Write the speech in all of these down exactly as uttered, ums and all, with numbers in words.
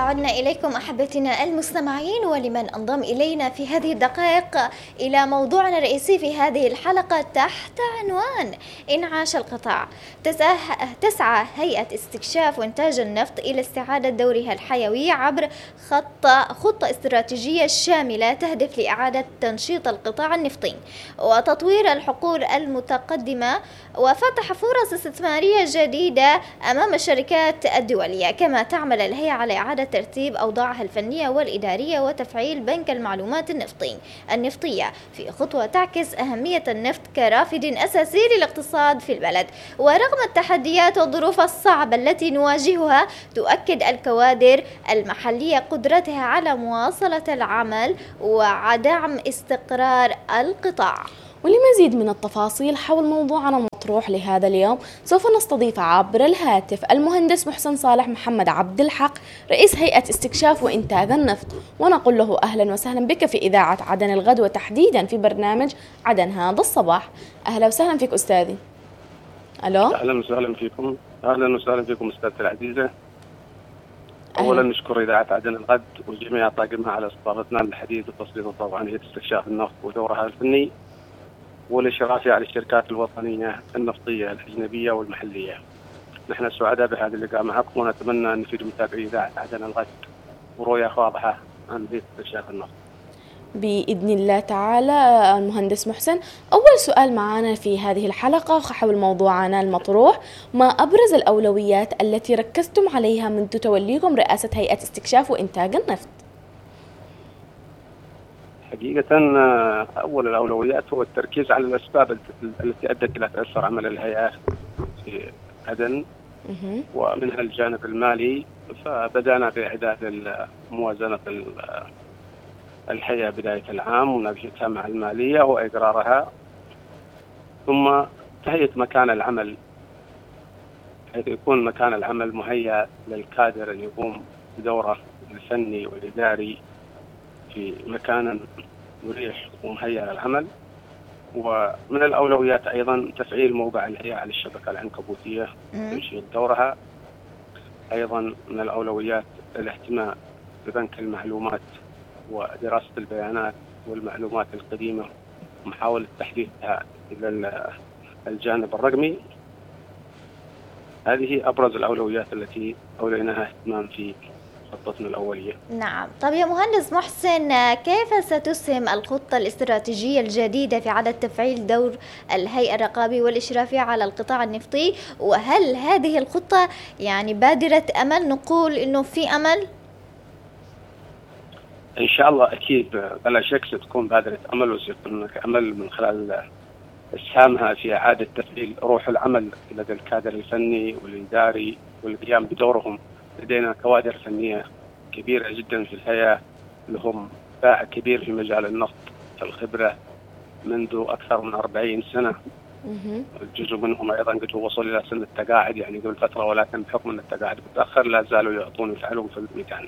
عدنا إليكم أحبتنا المستمعين، ولمن انضم إلينا في هذه الدقائق إلى موضوعنا الرئيسي في هذه الحلقة تحت عنوان إنعاش القطاع. تسعى هيئة استكشاف وإنتاج النفط إلى استعادة دورها الحيوي عبر خطة خطة استراتيجية شاملة تهدف لإعادة تنشيط القطاع النفطي وتطوير الحقول المتقدمة وفتح فرص استثمارية جديدة أمام الشركات الدولية. كما تعمل الهيئة على إعادة ترتيب أوضاعها الفنية والإدارية وتفعيل بنك المعلومات النفطي النفطية في خطوة تعكس أهمية النفط كرافد أساسي للاقتصاد في البلد. ورغم التحديات والظروف الصعبة التي نواجهها، تؤكد الكوادر المحلية قدرتها على مواصلة العمل ودعم استقرار القطاع. ولمزيد من التفاصيل حول موضوعنا المطروح لهذا اليوم، سوف نستضيف عبر الهاتف المهندس محسن صالح محمد عبد الحق، رئيس هيئة استكشاف وإنتاج النفط، ونقول له أهلا وسهلا بك في إذاعة عدن الغد، وتحديدا في برنامج عدن هذا الصباح. أهلا وسهلا فيك أستاذي. ألو. أهلا وسهلا فيكم. أهلا وسهلا فيكم أستاذتي العزيزة. أولا نشكر إذاعة عدن الغد وجميع طاقمها على استضافتنا للحديث وتسليط الضوء عن هيئة استكشاف النفط ودورها الفني والإشراف على الشركات الوطنية النفطية الأجنبية والمحلية. نحن سعداء بهذا اللقاء معكم، ونتمنى أن نفيد متابعي إذاعة عدن الغد ورؤية واضحة عن هيئة استكشاف النفط بإذن الله تعالى. المهندس محسن، أول سؤال معنا في هذه الحلقة حول موضوعنا المطروح: ما أبرز الأولويات التي ركزتم عليها منذ توليكم رئاسة هيئة استكشاف وإنتاج النفط؟ حقيقة أول الأولويات هو التركيز على الأسباب التي أدت إلى تأثر عمل الهيئة في عدن، ومنها الجانب المالي. فبدأنا بإعداد موازنة الهيئة بداية العام ومناقشتها مع المالية وإقرارها، ثم تهيئة مكان العمل حيث يكون مكان العمل مهيأ للكادر أن يقوم بدوره الفني والإداري في مكان مريح ومهيأ للعمل. ومن الأولويات أيضا تفعيل موقع الهيئة على الشبكة العنكبوتية وتنشيط دورها. أيضا من الأولويات الاهتمام ببنك المعلومات ودراسة البيانات والمعلومات القديمة ومحاولة تحديثها إلى الجانب الرقمي. هذه أبرز الأولويات التي أوليناها اهتمام في خطتنا الأولية. نعم. طب يا مهندس محسن، كيف ستسهم الخطة الاستراتيجية الجديدة في عدد تفعيل دور الهيئة الرقابي والإشرافي على القطاع النفطي؟ وهل هذه الخطة يعني بادرة أمل، نقول إنه في أمل؟ إن شاء الله أكيد بلا شك ستكون بادرة أمل، وسيكون هناك أمل من خلال إسهامها في إعادة تفعيل روح العمل لدى الكادر الفني والإداري والقيام بدورهم. لدينا كوادر فنية كبيرة جدا في الهيئة لهم باع كبير في مجال النفط، الخبرة منذ أكثر من أربعين سنة. الجزء منهم أيضا قد وصل إلى سن التقاعد يعني قبل فترة، ولكن بحكم أن التقاعد متأخر لا زالوا يعطون ويفعلون في الميدان.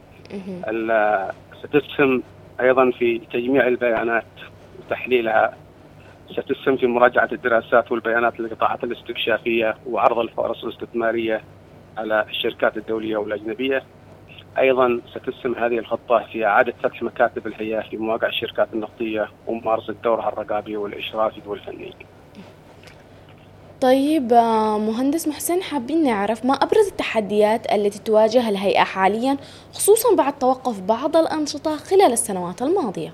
ستسهم أيضا في تجميع البيانات وتحليلها، ستسهم في مراجعة الدراسات والبيانات للقطاعات الاستكشافية وعرض الفرص الاستثمارية على الشركات الدولية والأجنبية. أيضا ستسهم هذه الخطة في إعادة فتح مكاتب الهيئة في مواقع الشركات النفطية وممارسة دورها الرقابي والإشرافي والفني. طيب مهندس محسن، حابين نعرف ما أبرز التحديات التي تواجه الهيئة حاليا، خصوصا بعد توقف بعض الأنشطة خلال السنوات الماضية؟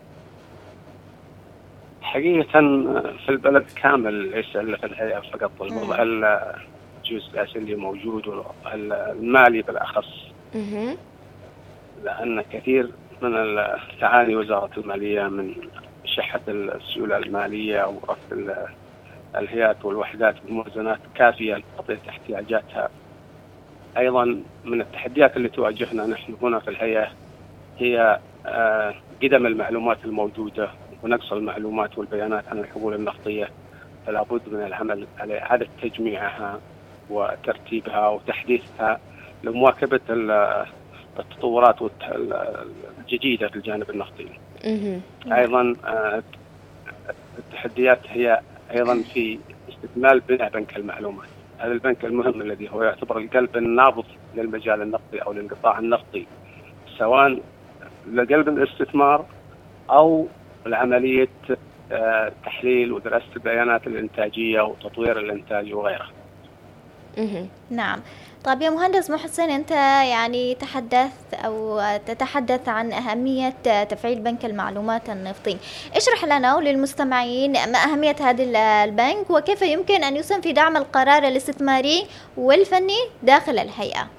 حقيقة في البلد كامل، ليس إلا في الهيئة فقط. الوضع الجزء اللي موجود المالي بالأخص، لأن كثير من تعاني وزارة المالية من شحة السيولة المالية ورفض الهيئات والوحدات بموازنات كافية لتغطية احتياجاتها. أيضا من التحديات التي تواجهنا نحن هنا في الهيئة هي قدم المعلومات الموجودة ونقص المعلومات والبيانات عن الحقول النفطية. فلا بد من العمل على إعادة تجميعها وترتيبها وتحديثها لمواكبة التطورات الجديدة في الجانب النفطي. أيضا التحديات هي أيضا في استكمال بناء بنك المعلومات. هذا البنك المهم الذي هو يعتبر القلب النابض للمجال النفطي أو للقطاع النفطي، سواء لقلب الاستثمار أو لعملية تحليل ودراسة البيانات الإنتاجية وتطوير الإنتاج وغيرها. نعم. طيب يا مهندس محسن، أنت يعني تحدثت أو تتحدث عن أهمية تفعيل بنك المعلومات النفطي. اشرح لنا وللمستمعين ما أهمية هذا البنك وكيف يمكن أن يسهم في دعم القرار الاستثماري والفني داخل الهيئة.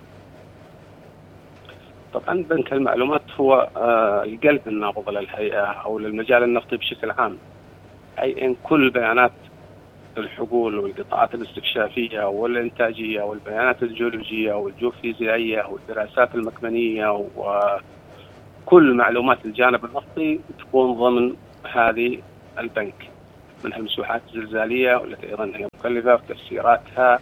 طبعا بنك المعلومات هو القلب النابض للهيئة أو للمجال النفطي بشكل عام، أي إن كل بيانات الحقول والقطاعات الاستكشافية والإنتاجية والبيانات الجيولوجية والجيوفيزيائية والدراسات المكمنية وكل معلومات الجانب النفطي تكون ضمن هذه البنك، من المسوحات الزلزالية والتي أيضا هي مكلفة في تفسيراتها،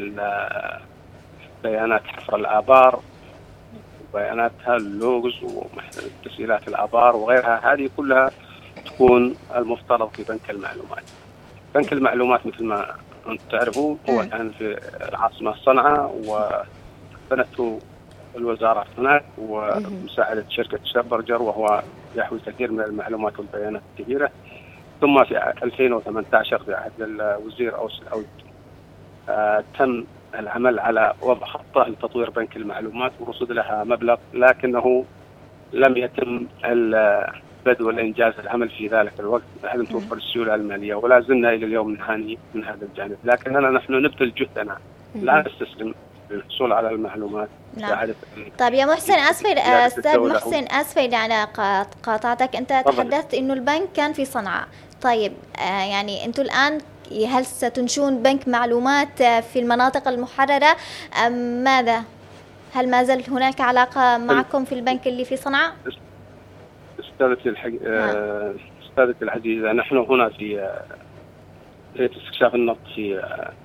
بيانات حفر الآبار وبياناتها اللوغز وتسجيلات الآبار وغيرها، هذه كلها تكون المفترض في بنك المعلومات. بنك المعلومات مثل ما أنتم تعرفوا هو كان في العاصمة صنعاء وبنته الوزارة هناك ومساعدة شركة شمبرجر، وهو يحوي كثير من المعلومات والبيانات الكبيرة. ثم في ألفين وثمانية عشر في عهد الوزير أوس الأود آه تم العمل على وضع خطة لتطوير بنك المعلومات ورصد لها مبلغ، لكنه لم يتم بدء والإنجاز العمل في ذلك الوقت بعد توفر السيولة المالية، ولا زلنا إلى اليوم نعاني من هذا الجانب. لكننا نحن نبذل جهدنا، لا نستسلم للحصول على المعلومات. نعم. طيب يا محسن، أسفل أستاذ محسن أسفل على قاطعتك، أنت تحدثت إنه البنك كان في صنعاء. طيب آه يعني أنتم الآن هل ستنشون بنك معلومات في المناطق المحررة أم ماذا؟ هل ما زال هناك علاقة معكم في البنك اللي في صنعاء؟ استاذتي الحق... آه. استاذتي العزيزة، نحن هنا في هيئة استكشاف النفط في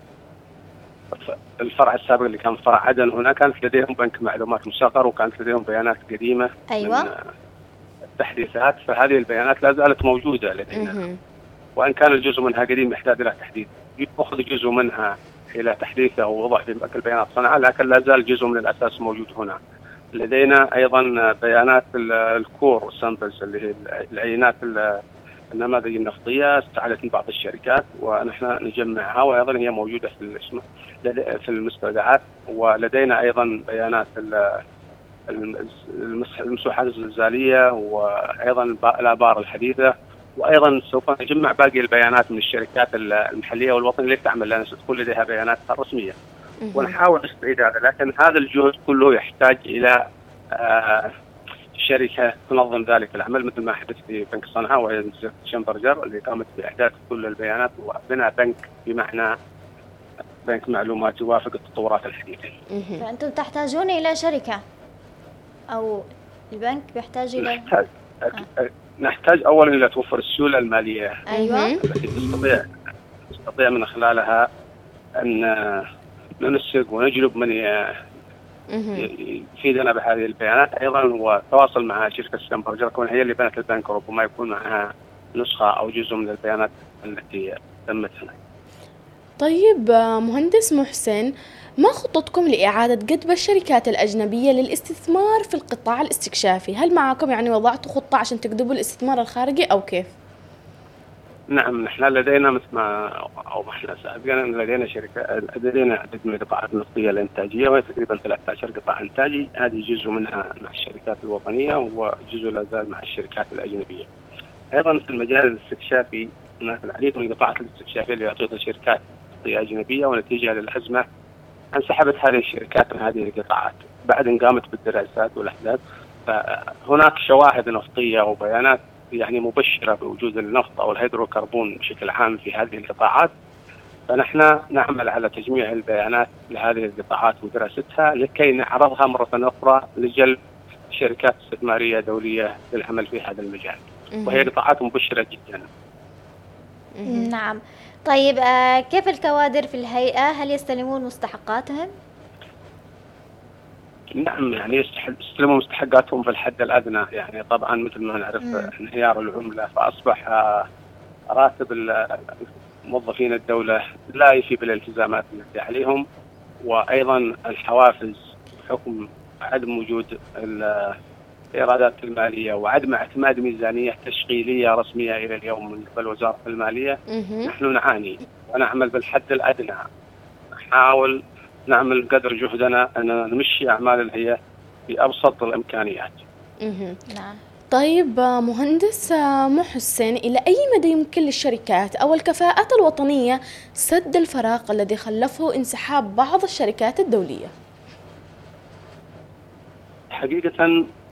الفرع السابق اللي كان فرع عدن، هنا كانت لديهم بنك معلومات مصغر وكانت لديهم بيانات قديمة. أيوة. من التحديثات، فهذه البيانات لا زالت موجودة لدينا، وإن كان الجزء منها قديم يحتاج إلى تحديث، يأخذ جزء منها إلى تحديثه ووضع في بنك البيانات صنعاء، لكن لا زال جزء من الأساس موجود هنا. لدينا أيضا بيانات الكور سامبلز اللي هي العينات النماذج النفطية استعادت من بعض الشركات ونحن نجمعها، وأيضا هي موجودة في في المستودعات. ولدينا أيضا بيانات المسوحات الزلزالية وأيضا الآبار الحديثة، وأيضا سوف نجمع باقي البيانات من الشركات المحلية والوطنية اللي تعمل لنا تكون لديها بياناتها الرسمية، ونحاول نستعيد هذا. لكن هذا الجهد كله يحتاج إلى آه شركة تنظم ذلك العمل، مثل ما حدث في بنك صنعاء وهي شمبرجر اللي قامت بإحداث كل البيانات وبناء بنك بمعنى بنك معلومات يوافق التطورات الحديثة. فأنتم تحتاجون إلى شركة أو البنك بيحتاج إلى نحتاج, آه. نحتاج أولا إلى توفر السيولة المالية. أيوة. التي تستطيع تستطيع من خلالها أن ننسق ونجلب من يفيدنا بهذه البيانات. أيضا هو تواصل مع شركة شمبرجر كون هي اللي بنت البنك، ربما يكون معها نسخة أو جزء من البيانات التي تمت هنا. طيب مهندس محسن، ما خطتكم لإعادة جذب الشركات الأجنبية للاستثمار في القطاع الاستكشافي؟ هل معكم يعني وضعتوا خطة عشان تجذبوا الاستثمار الخارجي أو كيف؟ نعم، نحن لدينا مثل ما أو ما احنا سابقا لدينا شركة لدينا عدد من القطاعات النفطية الإنتاجية، وهي تقريبا ثلاثة عشر قطاع إنتاجي. هذه جزء منها مع الشركات الوطنية وجزء لا زال مع الشركات الأجنبية. أيضا في المجال الاستكشافي هناك العديد من القطاعات الاستكشافية اللي يعطيها شركات نفطية أجنبية، ونتيجة للأزمة انسحبت هذه الشركات من هذه القطاعات بعد ان قامت بالدراسات والاحداث. فهناك شواهد نفطيه وبيانات يعني مبشره بوجود النفط او الهيدروكربون بشكل عام في هذه القطاعات، فنحن نعمل على تجميع البيانات لهذه القطاعات ودراستها لكي نعرضها مره اخرى لجلب شركات استثماريه دوليه للعمل في هذا المجال، وهي قطاعات مبشره جدا. نعم. طيب آه كيف الكوادر في الهيئة؟ هل يستلمون مستحقاتهم؟ نعم، يعني يستلمون مستحقاتهم في الحد الأدنى. يعني طبعا مثل ما نعرف انهيار العملة، فأصبح آه راتب موظفين الدولة لا يفي بالالتزامات التي عليهم، وأيضا الحوافز بحكم عدم وجود الإيرادات المالية وعدم اعتماد ميزانية تشغيلية رسمية إلى اليوم من قبل وزارة المالية. نحن نعاني ونعمل بالحد الأدنى، نحاول نعمل قدر جهدنا أن نمشي أعمال الهيئة بأبسط الإمكانيات. نعم. طيب مهندس محسن، إلى أي مدى يمكن للشركات أو الكفاءات الوطنية سد الفراغ الذي خلفه انسحاب بعض الشركات الدولية؟ حقيقة